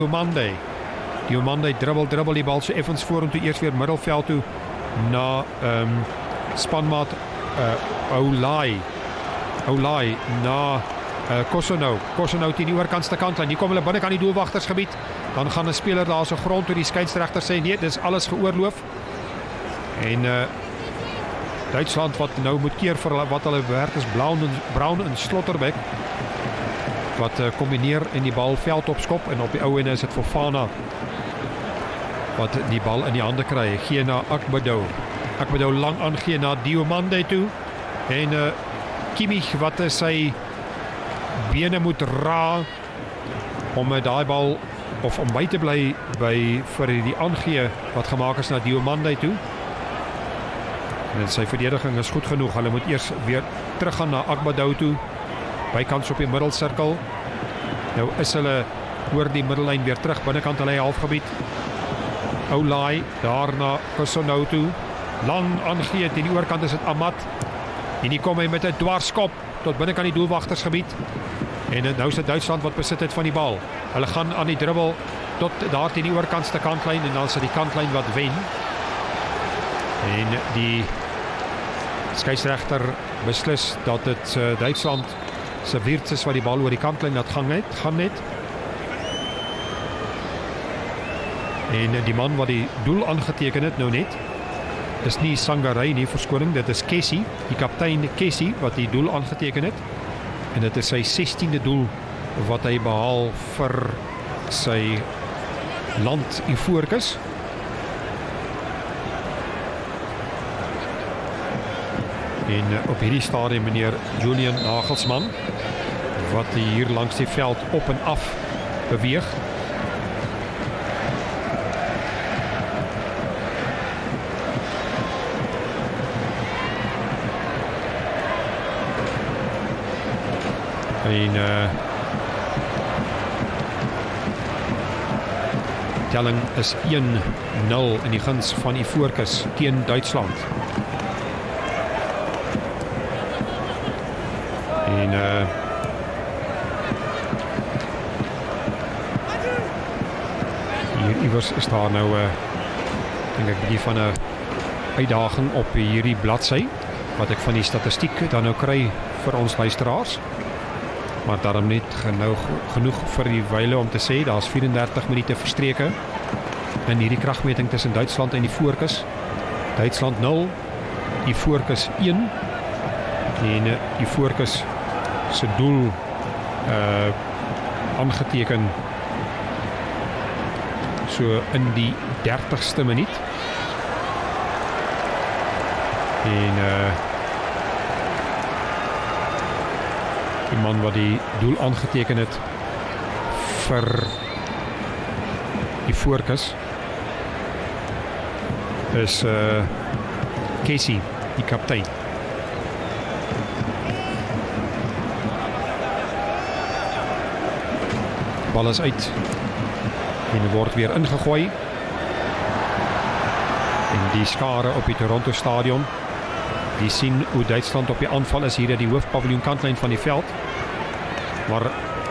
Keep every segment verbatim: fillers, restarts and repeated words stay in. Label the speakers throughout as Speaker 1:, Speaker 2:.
Speaker 1: Diomande. Diomande dribbel, dribbel die bal so effens vorentoe, eers weer middelveld toe na um, spanmaat uh, Oulai. Oulai na uh, Kosonou. Kosonou teen die oorkantste kantlyn. Hier kom hulle binne aan die doelwagtersgebied. Dan gaan 'n speler daar so grond toe, die skeieregter sê nee, dis alles geoorloof. En uh, Duitsland wat nou moet keer vir hulle wat hulle werk is Brown en, Brown en Slotterbeck wat uh, kombineer en die bal veld opskop, en op die ou ene is dit Fofana wat die bal in die hande kry, gee na Akbadou. Akbadou lang aangee na Diomande toe, en uh, Kimmich wat uh, sy bene moet ra om uh, daai bal of om by te bly by vir die aangee wat gemaak is na Diomande toe. En sy verdediging is goed genoeg. Hulle moet eers weer teruggaan na Akbadou toe, bykans op die middelsirkel. Nou is hulle oor die middellyn weer terug binnekant hulle halfgebied. Oulai daar na Kosonou toe, lang aangee teen die oorkant is dit Amat, en hier kom hy met 'n dwarskop tot binnekant die doelwagtersgebied, en nou is dit Duitsland wat besit het van die bal. Hulle gaan aan die dribbel tot daar teen die oorkantste kantlyn, en dan is dit die kantlyn wat wen, en die skeieregter beslis dat dit uh, Duitsland se Wirtz is wat die bal oor die kantlyn laat gaan net, gaan net. En die man wat die doel aangeteken het nou net, is nie Sangaré nie, verskoning, dit is Kessie, die kaptein Kessie wat die doel aangeteken het, en dit is sy sestiende doel wat hy behaal vir sy land Ivoorkus. En op hierdie stadium meneer Julian Nagelsmann wat hier langs die veld op en af beweeg. En uh, telling is een nul in die guns van Ivoorkus teen Duitsland. En uh, hier iewers is daar nou uh, denk ek die van 'n uitdaging op hierdie bladsy wat ek van die statistiek dan nou kry vir ons luisteraars, maar daarom net genoeg, genoeg vir die wyle om te sê daar's vyf-en-dertig minute verstreke in hierdie kragmeting tussen Duitsland en Ivoorkus. Duitsland nul, Ivoorkus een, en uh, Ivoorkus se doel uh, aangeteken so in die dertigste minuut, en uh, die man wat die doel aangeteken het vir Ivoorkus is uh, Kessie, die kaptein. Bal is uit en word weer ingegooi, en die skare op die Toronto stadion die sien hoe Duitsland op die aanval is hier in die hoofpaviljoen kantlyn van die veld, maar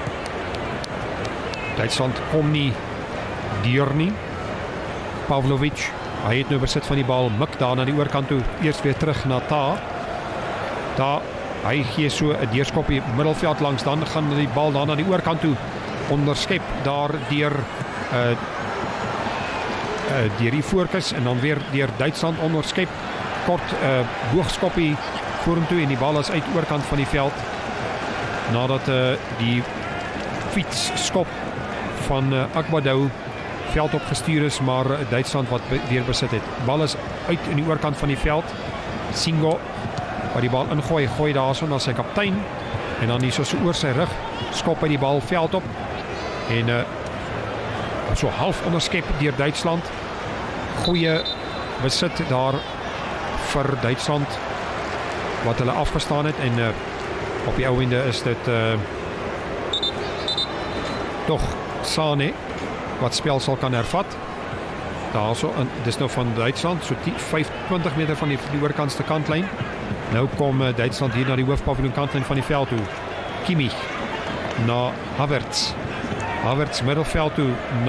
Speaker 1: Duitsland kom nie deur nie. Pavlovic, hy het nou besit van die bal, mik daar na die oorkant toe, eers weer terug na Ta Ta, hy gee so 'n deurskop in die middelveld langs, dan gaan die bal daar na die oorkant toe, onderskep daar deur uh, uh, deur Ivoorkus, en dan weer deur Duitsland onderskep, kort uh, boogskoppie vorentoe, en die bal is uit oorkant van die veld nadat uh, die fietsskop van uh, Akbadou veld opgestuur is, maar uh, Duitsland wat be weer besit het. Bal is uit in die oorkant van die veld. Singo wat die bal ingooi, gooi daar so na sy kaptein, en dan hier so, so oor sy rug skop hy die bal veld op, en uh, so half onderskep deur Duitsland. Goeie besit daar vir Duitsland wat hulle afgestaan het, en uh, op die ou ende is dit uh, tog Sane wat spel sal kan hervat. Daar so, en dis nou van Duitsland so vyfentwintig meter van die, die oorkantste kantlyn. Nou kom uh, Duitsland hier na die hoofpaviljoen kantlyn van die veld toe. Kimmich na Havertz. Havertz middelveld toe